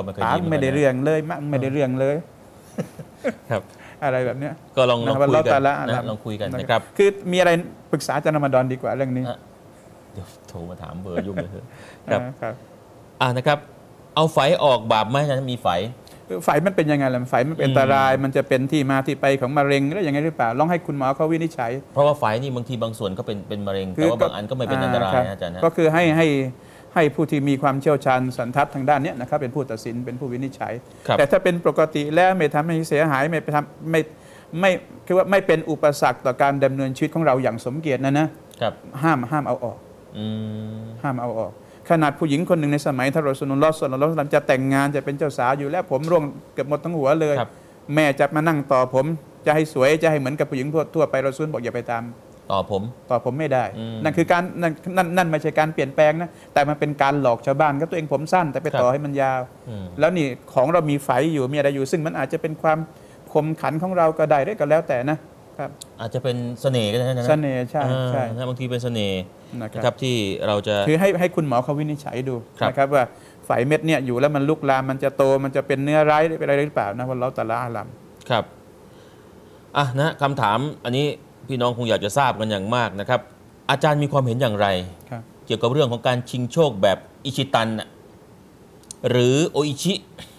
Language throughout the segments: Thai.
ไม่ค่อยปากดีไม่ได้เรื่องเลยมะไม่ได้เรื่องเลยครับอะไรแบบเนี้ยก็ลองคุยกันนะนะลองคุยกันนะครับคือมีอะไรปรึกษาอาจารย์รอมฎอนดีกว่าเรื่องนี้เดี๋ยวโทรมาถามเบอร์ยุ่งเลยครับครับนะครับ เอาไฝออกบาปไหมนะมีไฝไฝมันเป็นยังไงล่ะไฝมันเป็นอันตรายมันจะเป็นที่มาที่ไปของมะเร็งหรือยังไงหรือเปล่าลองให้คุณหมอเขาวินิจฉัยเพราะว่าไฝนี่บางทีบางส่วนก็เป็นมะเร็งแต่ว่าบางอันก็ไม่เป็นอันตรายนะอาจารย์นะก็คือให้ผู้ที่มีความเชี่ยวชาญสันทัดทางด้านนี้นะครับเป็นผู้ตัดสินเป็นผู้วินิจฉัย แต่ถ้าเป็นปกติแล้วไม่ทำให้เสียหายไม่ทำไม่คือว่าไม่เป็นอุปสรรคต่อการดำเนินชีวิตของเราอย่างสมเกียรตินะครับห้ามเอาออกห้ามเอาออกขนาดผู้หญิงคนหนึ่งในสมัยท่านรอซูลุลลอฮ์ ศ็อลลัลลอฮุอะลัยฮิวะซัลลัมจะแต่งงานจะเป็นเจ้าสาวอยู่แล้วผมร่วงเกือบหมดทั้งหัวเลยแม่จะมานั่งต่อผมจะให้สวยจะให้เหมือนกับผู้หญิงทั่วไปรอซูลบอกอย่าไปตามต่อผมไม่ได้นั่นคือการนั่นไม่ใช่การเปลี่ยนแปลงนะแต่มันเป็นการหลอกชาวบ้านก็ตัวเองผมสั้นแต่ไปต่อให้มันยาวแล้วนี่ของเรามีไฝอยู่มีอะไรอยู่ซึ่งมันอาจจะเป็นความคมขันของเราก็ได้ก็แล้วแต่นะครับอาจจะเป็นเสน่ห์ก็ได้นะเสน่ห์ใช่บางทีเป็นเสน่ห์นะครับที่เราจะคือให้คุณหมอเขาวินิจฉัยดูนะครับว่าไฝเม็ดเนี่ยอยู่แล้วมันลุกลามมันจะโตมันจะเป็นเนื้อร้ายเป็นอะไรหรือเปล่านะวันเราตะละอาลัมครับนะคำถามอันนี้พี่น้องคงอยากจะทราบกันอย่างมากนะครับอาจารย์มีความเห็นอย่างไรเกี่ยวกับเรื่องของการชิงโชคแบบอิชิตันหรือโออิชิ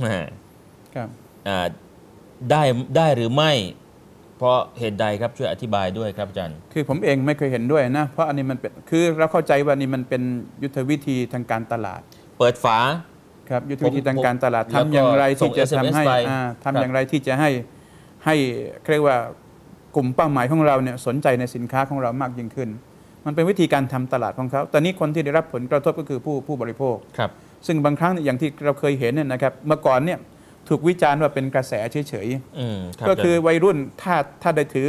ได้หรือไม่เพราะเหตุใดครับช่วยอธิบายด้วยครับอาจารย์คือผมเองไม่เคยเห็นด้วยนะเพราะอันนี้มันเป็นคือเราเข้าใจว่านี่มันเป็นยุทธวิธีทางการตลาดเปิดฝาครับยุทธวิธีทางการตลาดทำอย่างไรที่จะทำให้อย่างไรที่จะให้เรียกว่ากลุ่มเป้าหมายของเราเนี่ยสนใจในสินค้าของเรามากยิ่งขึ้นมันเป็นวิธีการทำตลาดของเขาตอนนี้คนที่ได้รับผลกระทบก็คือผู้บริโภคซึ่งบางครั้งอย่างที่เราเคยเห็นเนี่ยนะครับเมื่อก่อนเนี่ยถูกวิจารณ์ว่าเป็นกระแสเฉยๆก็คือวัยรุ่นถ้าได้ถือ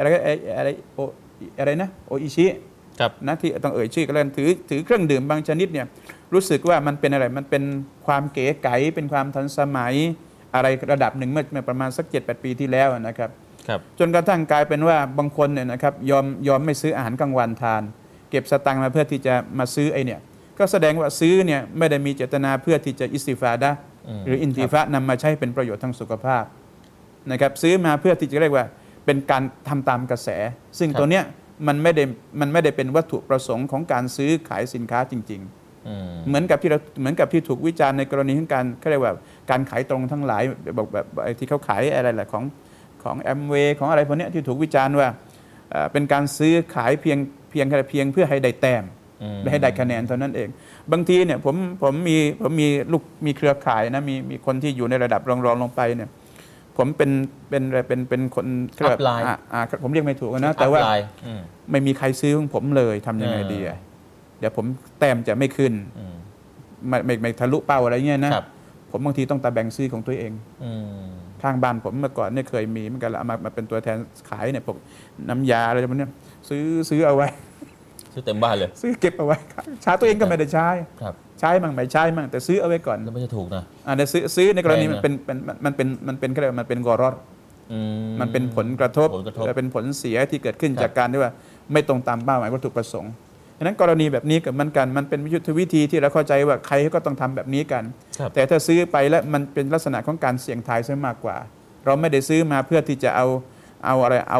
อะไรนะโออิชินะที่ต้องเอ่ยชื่อกันเลยถือเครื่องดื่มบางชนิดเนี่ยรู้สึกว่ามันเป็นอะไรมันเป็นความเก๋ไก๋เป็นความทันสมัยอะไรระดับหนึ่งเมื่อประมาณสัก 7-8 ปีที่แล้วนะครับจนกระทั่งกลายเป็นว่าบางคนเนี่ยนะครับยอมไม่ซื้ออาหารกลางวันทานเก็บสตังค์มาเพื่อที่จะมาซื้อไอเนี่ยก็แสดงว่าซื้อเนี่ยไม่ได้มีเจตนาเพื่อที่จะอิสติฟาดะหรืออินติฟะนำมาใช้เป็นประโยชน์ทางสุขภาพนะครับซื้อมาเพื่อที่จะเรียกว่าเป็นการทำตามกระแสซึ่งตัวเนี้ยมันไม่ได้เป็นวัตถุประสงค์ของการซื้อขายสินค้าจริงๆเหมือนกับที่ถูกวิจารณ์ในกรณีของการเขาเรียกว่าการขายตรงทั้งหลายบอกแบบที่เขาขายอะไรแหละของแอมเวย์ของอะไรพวกนี้ที่ถูกวิจารณ์ว่าเป็นการซื้อขายเพียงเพื่อให้ได้แต้มให้ได้คะแนนเท่านั้นเองบางทีเนี่ยผมมีเครือข่ายนะมีคนที่อยู่ในระดับรองลงไปเนี่ยผมเป็นคนผมเรียกไม่ถูกนะแต่ว่าไม่มีใครซื้อของผมเลยทำยังไงดีเดี๋ยวผมแต้มจะไม่ขึ้นไม่ทะลุเป้าอะไรเงี้ยนะผมบางทีต้องตาแบ่งซื้อของตัวเองข้างบ้านผมเมื่อก่อนเนี่ยเคยมีเหมือนกันเอามาเป็นตัวแทนขายเนี่ยพวกน้ำยาอะไรพวกนี้ซื้อเอาไว้ซื้อเต็มบ้านเลยซื้อเก็บเอาไว้ใช้ตัวเองก็ไม่ได้ใช้ใช้มั่งไม่ใช้มั่งแต่ซื้อเอาไว้ก่อนแล้วไม่จะถูกนะแต่ซื้อในกรณีมันเป็นก็เรียกว่ามันเป็นกอรอดมันเป็นผลกระทบเป็นผลเสียที่เกิดขึ้นจากการที่ว่าไม่ตรงตามเป้าหมายวัตถุประสงค์ฉะนั้นกรณีแบบนี้กับมันเป็นยุทธวิธีที่เราเข้าใจว่าใครก็ต้องทำแบบนี้กันแต่ถ้าซื้อไปแล้วมันเป็นลักษณะของการเสี่ยงทายซะมากกว่าเราไม่ได้ซื้อมาเพื่อที่จะเอา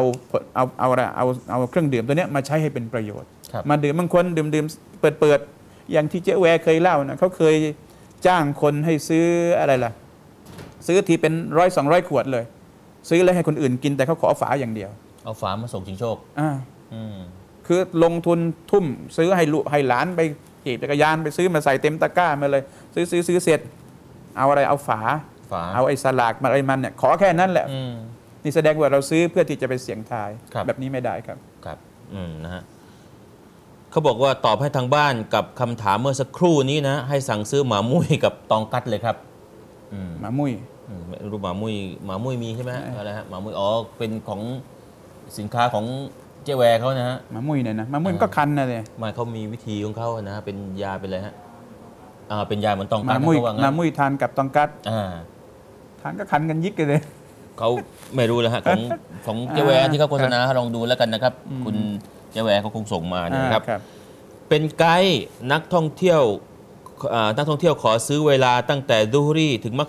เครื่องดื่มตัวนี้มาใช้ให้เป็นประโยชน์มาดื่มบางคนดื่มเปิดอย่างที่เจ๊แวร์เคยเล่านะเขาเคยจ้างคนให้ซื้ออะไรล่ะซื้อทีเป็น100-200 ขวดเลยซื้อแล้วให้คนอื่นกินแต่เขาขอฝาอย่างเดียวเอาฝามาส่งชิงโชคคือลงทุนทุ่มซื้อให้หลานไปขี่จักรยานไปซื้อมาใส่เต็มตะกร้ามาเลยซื้อเสร็จเอาอะไรเอาฝาเอาไอ้สลากมาอะไรมันเนี่ยขอแค่นั้นแหละนี่แสดงว่าเราซื้อเพื่อที่จะไปเสี่ยงทายแบบนี้ไม่ได้ครับนะฮะเขาบอกว่าตอบให้ทางบ้านกับคำถามเมื่อสักครู่นี้นะให้สั่งซื้อหมามุ้ยกับตองกัดเลยครับหมามุ้ยรูปหมามุ้ยมีใช่ไหมอะไรฮะหมามุ้ยเป็นของสินค้าของเจ๊แวร์เขานะฮะหมามุ้ยเนี่ยนะหมามุ้ยก็คันนะเลยไม่เขามีวิธีของเขานะเป็นยาเป็นอะไรฮะเป็นยาเหมือนตองกัดหมามุ้ยทานกับตองกัดทานก็คันกันยิกเลยเขาไม่รู้แล้วฮะของเจ๊แวร์ที่เขาโฆษณาลองดูแล้วกันนะครับคุณเจ๊แวร์เขาคงส่งมานะครับเป็นไกด์นักท่องเที่ยวขอซื้อเวลาตั้งแต่ดุฮรีถึงมัก